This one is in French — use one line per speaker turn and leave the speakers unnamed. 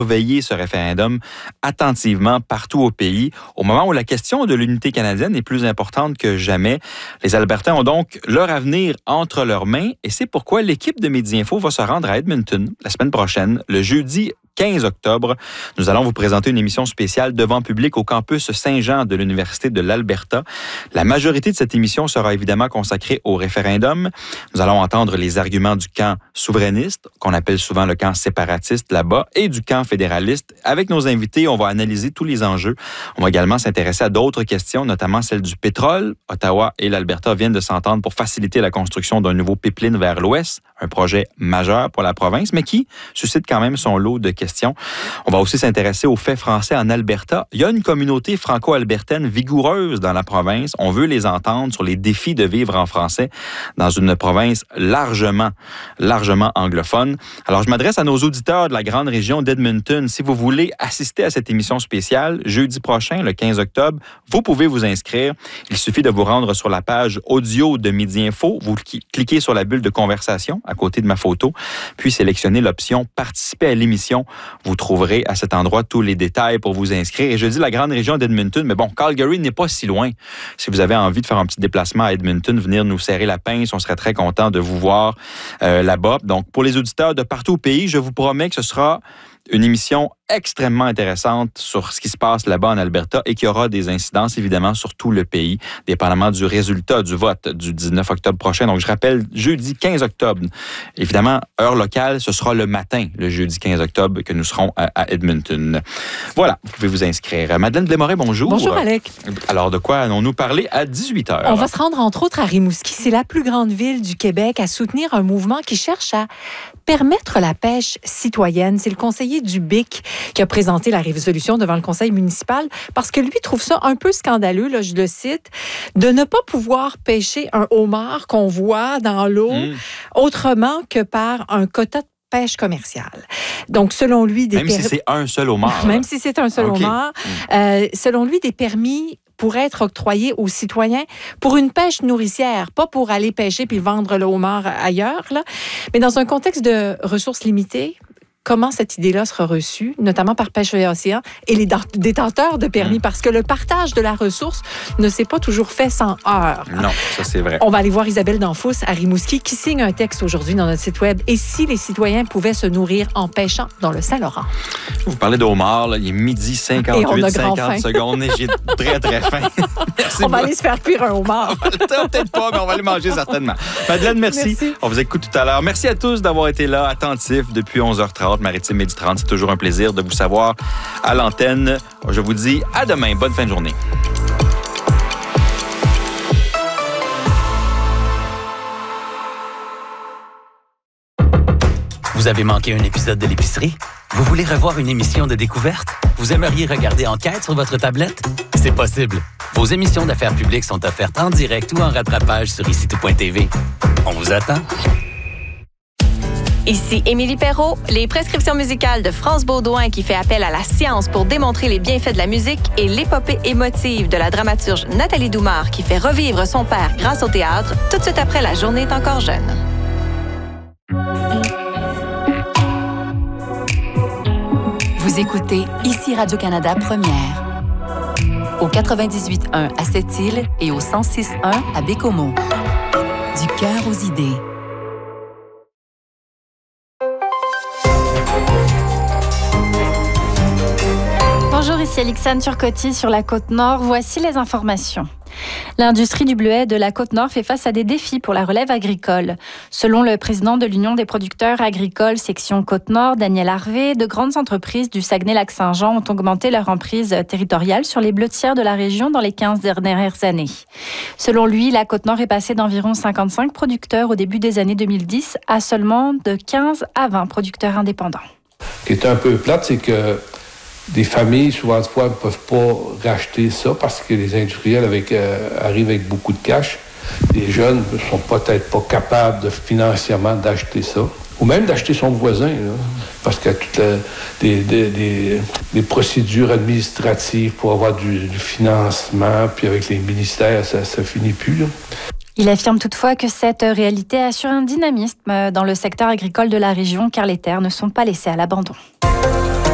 surveiller ce référendum attentivement partout au pays, au moment où la question de l'unité canadienne est plus importante que jamais. Les Albertains ont donc leur avenir entre leurs mains et c'est pourquoi l'équipe de Midi Info va se rendre à Edmonton la semaine prochaine, le jeudi 15 octobre. Nous allons vous présenter une émission spéciale devant public au campus Saint-Jean de l'Université de l'Alberta. La majorité de cette émission sera évidemment consacrée au référendum. Nous allons entendre les arguments du camp souverainiste, qu'on appelle souvent le camp séparatiste là-bas, et du camp fédéraliste. Avec nos invités, on va analyser tous les enjeux. On va également s'intéresser à d'autres questions, notamment celle du pétrole. Ottawa et l'Alberta viennent de s'entendre pour faciliter la construction d'un nouveau pipeline vers l'ouest, un projet majeur pour la province, mais qui suscite quand même son lot de questions. On va aussi s'intéresser aux faits français en Alberta. Il y a une communauté franco-albertaine vigoureuse dans la province. On veut les entendre sur les défis de vivre en français dans une province largement anglophone. Alors, je m'adresse à nos auditeurs de la grande région d'Edmonton. Si vous voulez assister à cette émission spéciale, jeudi prochain, le 15 octobre, vous pouvez vous inscrire. Il suffit de vous rendre sur la page audio de Midi Info. Vous cliquez sur la bulle de conversation à côté de ma photo, puis sélectionnez l'option « Participer à l'émission ». Vous trouverez à cet endroit tous les détails pour vous inscrire. Et je dis la grande région d'Edmonton, mais bon, Calgary n'est pas si loin. Si vous avez envie de faire un petit déplacement à Edmonton, venir nous serrer la pince, on serait très content de vous voir là-bas. Donc, pour les auditeurs de partout au pays, je vous promets que ce sera une émission extrêmement intéressante sur ce qui se passe là-bas en Alberta et qui aura des incidences, évidemment, sur tout le pays, dépendamment du résultat du vote du 19 octobre prochain. Donc, je rappelle, jeudi 15 octobre. Évidemment, heure locale, ce sera le matin, le jeudi 15 octobre, que nous serons à Edmonton. Voilà, vous pouvez vous inscrire. Madeleine Blais-Moret, bonjour.
Bonjour, Alec.
Alors, de quoi allons-nous parler à 18h?
On va se rendre, entre autres, à Rimouski. C'est la plus grande ville du Québec à soutenir un mouvement qui cherche à permettre la pêche citoyenne. C'est le conseiller du BIC qui a présenté la résolution devant le conseil municipal parce que lui trouve ça un peu scandaleux, là, je le cite, de ne pas pouvoir pêcher un homard qu'on voit dans l'eau autrement que par un quota de pêche commerciale. Donc, selon lui...
Même si c'est un seul homard.
Même si c'est un seul homard. Selon lui, des permis pourraient être octroyés aux citoyens pour une pêche nourricière, pas pour aller pêcher puis vendre le homard ailleurs, là. Mais dans un contexte de ressources limitées, comment cette idée-là sera reçue, notamment par Pêche et Océan et les détenteurs de permis, parce que le partage de la ressource ne s'est pas toujours fait sans heurts.
Non, ça c'est vrai.
On va aller voir Isabelle Danfous à Rimouski qui signe un texte aujourd'hui dans notre site web. Et si les citoyens pouvaient se nourrir en pêchant dans le Saint-Laurent?
Vous parlez de homard, là, il est midi 58, 50 secondes et j'ai très, très faim.
On va aller se faire cuire un homard.
Peut-être pas, mais on va aller manger certainement. Madeleine, merci. On vous écoute tout à l'heure. Merci à tous d'avoir été là, attentifs depuis 11h30. Maritime Midi 30, c'est toujours un plaisir de vous savoir à l'antenne. Je vous dis à demain. Bonne fin de journée.
Vous avez manqué un épisode de l'épicerie? Vous voulez revoir une émission de découverte? Vous aimeriez regarder Enquête sur votre tablette? C'est possible. Vos émissions d'affaires publiques sont offertes en direct ou en rattrapage sur ici-tout.tv. On vous attend.
Ici Émilie Perrault. Les prescriptions musicales de France Baudouin qui fait appel à la science pour démontrer les bienfaits de la musique et l'épopée émotive de la dramaturge Nathalie Doumard qui fait revivre son père grâce au théâtre, tout de suite après La journée est encore jeune.
Vous écoutez Ici Radio-Canada Première. Au 98.1 à Sept-Îles et au 106.1 à Bécomo. Du cœur aux idées.
Bonjour, ici Alexandre Turcotti sur la Côte-Nord. Voici les informations. L'industrie du bleuet de la Côte-Nord fait face à des défis pour la relève agricole. Selon le président de l'Union des producteurs agricoles section Côte-Nord, Daniel Harvey, de grandes entreprises du Saguenay-Lac-Saint-Jean ont augmenté leur emprise territoriale sur les bleutières de la région dans les 15 dernières années. Selon lui, la Côte-Nord est passée d'environ 55 producteurs au début des années 2010 à seulement de 15 à 20 producteurs indépendants.
Ce qui est un peu plate, c'est que des familles, souvent de fois, ne peuvent pas racheter ça parce que les industriels arrivent avec beaucoup de cash. Les jeunes ne sont peut-être pas capables financièrement d'acheter ça. Ou même d'acheter son voisin, là, parce qu'il y a toutes des procédures administratives pour avoir du financement, puis avec les ministères, ça finit plus, là.
Il affirme toutefois que cette réalité assure un dynamisme dans le secteur agricole de la région car les terres ne sont pas laissées à l'abandon.